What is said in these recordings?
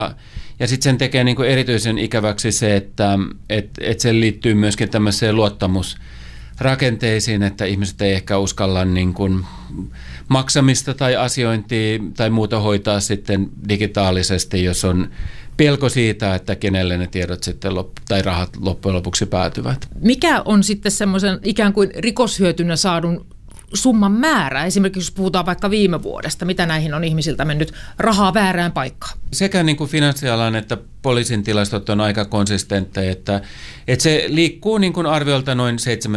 Ja sitten sen tekee niin kuin erityisen ikäväksi se, että se liittyy myöskin tämmöiseen luottamusrakenteisiin, että ihmiset ei ehkä uskalla niin kuin maksamista tai asiointia tai muuta hoitaa sitten digitaalisesti, jos on pelko siitä, että kenelle ne tiedot sitten tai rahat loppujen lopuksi päätyvät. Mikä on sitten semmoisen ikään kuin rikoshyötynä saadun summan määrä? Esimerkiksi jos puhutaan vaikka viime vuodesta, mitä näihin on ihmisiltä mennyt rahaa väärään paikkaan? Sekä niin kuin finanssialan että poliisin tilastot on aika konsistentteja, että se liikkuu niin kuin arviolta noin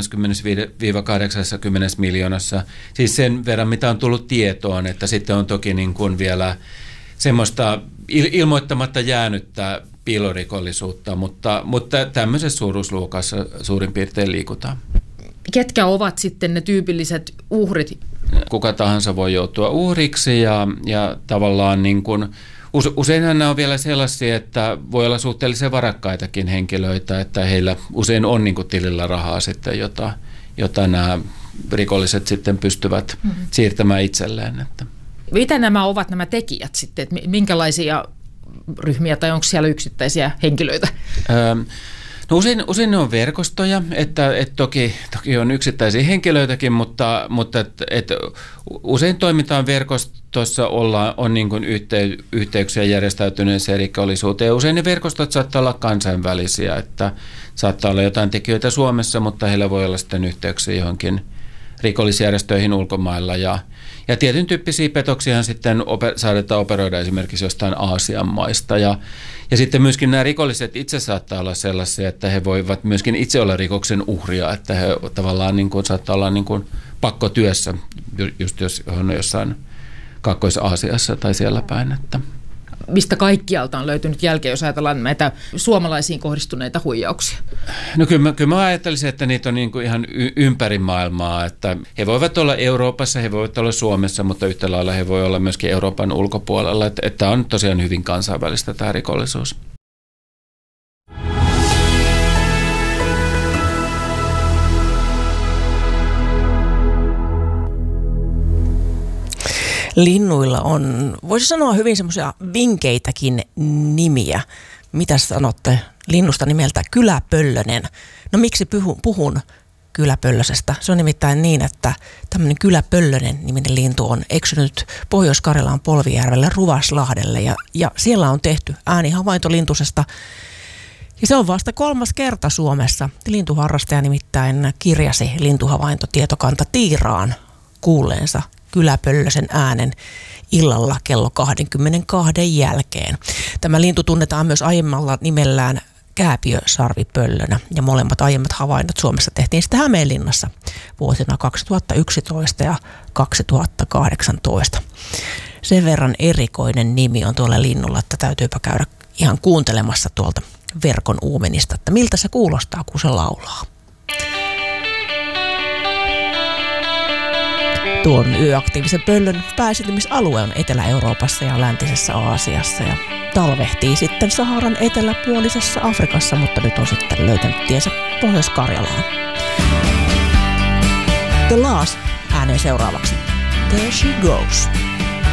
70-80 miljoonassa. Siis sen verran, mitä on tullut tietoon, että sitten on toki niin kuin vielä semmoista ilmoittamatta jäänyttä piilorikollisuutta, mutta tämmöisessä suuruusluokassa suurin piirtein liikutaan. Ketkä ovat sitten ne tyypilliset uhrit? Kuka tahansa voi joutua uhriksi ja tavallaan niin kuin, useinhan nämä on vielä sellaisia, että voi olla suhteellisen varakkaitakin henkilöitä, että heillä usein on niin kuin tilillä rahaa sitten, jota nämä rikolliset sitten pystyvät siirtämään itselleen. Että. Mitä nämä ovat nämä tekijät sitten? Että minkälaisia ryhmiä tai onko siellä yksittäisiä henkilöitä? No usein ne on verkostoja, että toki on yksittäisiä henkilöitäkin, mutta usein toimitaan verkostossa, on niin kuin yhteyksiä järjestäytyneeseen rikollisuuteen. Ja usein ne verkostot saattaa olla kansainvälisiä, että saattaa olla jotain tekijöitä Suomessa, mutta heillä voi olla sitten yhteyksiä johonkin rikollisjärjestöihin ulkomailla. Ja tietyn tyyppisiä petoksiahan sitten saadaan operoida esimerkiksi jostain Aasian maista. Ja sitten myöskin nämä rikolliset itse saattaa olla sellaisia, että he voivat myöskin itse olla rikoksen uhria, että he tavallaan niin kuin, saattaa olla niin kuin pakkotyössä, just jos on jossain Kaakkois-Aasiassa tai siellä päin. Että. Mistä kaikkialta on löytynyt jälkeen, jos ajatellaan näitä suomalaisiin kohdistuneita huijauksia? No kyllä mä ajattelisin, että niitä on niin kuin ihan ympäri maailmaa, että he voivat olla Euroopassa, he voivat olla Suomessa, mutta yhtä lailla he voi olla myöskin Euroopan ulkopuolella, että tämä on tosiaan hyvin kansainvälistä tämä rikollisuus. Linnuilla on, voisi sanoa hyvin semmoisia vinkeitäkin nimiä. Mitä sanotte linnusta nimeltä Kyläpöllönen? No miksi puhun Kyläpöllösestä? Se on nimittäin niin, että tämmöinen Kyläpöllönen niminen lintu on eksynyt Pohjois-Karjalan Polvijärvelle Ruvaslahdelle ja siellä on tehty äänihavainto lintusesta. Ja se on vasta 3. kerta Suomessa. Lintuharrastaja nimittäin kirjasi lintuhavaintotietokanta Tiiraan kuulleensa Kyläpöllösen äänen illalla kello 22 jälkeen. Tämä lintu tunnetaan myös aiemmalla nimellään kääpiösarvipöllönä ja molemmat aiemmat havainnot Suomessa tehtiin sitten Hämeenlinnassa vuosina 2011 ja 2018. Sen verran erikoinen nimi on tuolla linnulla, että täytyypä käydä ihan kuuntelemassa tuolta verkon uumenista, että miltä se kuulostaa, kun se laulaa. Tuon yöaktiivisen pöllön pääsitemisalue on Etelä-Euroopassa ja läntisessä Aasiassa ja talvehtii sitten Saharan eteläpuolisessa Afrikassa, mutta nyt on sitten löytänyt tiensä Pohjois-Karjalaan. The Last ääneen seuraavaksi. There she goes.